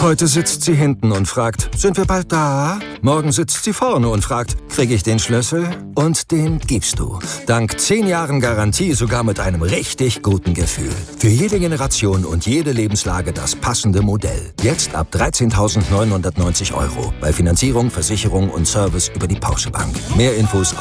Heute sitzt sie hinten und fragt, sind wir bald da? Morgen sitzt sie vorne und fragt, kriege ich den Schlüssel? Und den gibst du. Dank 10 Jahren Garantie sogar mit einem richtig guten Gefühl. Für jede Generation und jede Lebenslage das passende Modell. Jetzt ab 13.990 €. Bei Finanzierung, Versicherung und Service über die Porsche Bank. Mehr Infos